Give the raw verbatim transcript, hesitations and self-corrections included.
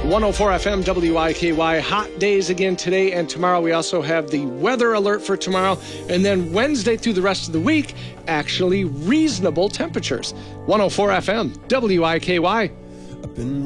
one oh four F M W I K Y. Hot days again today and tomorrow. We also have the weather alert for tomorrow. And then Wednesday through the rest of the week, actually reasonable temperatures. one oh four F M W I K Y.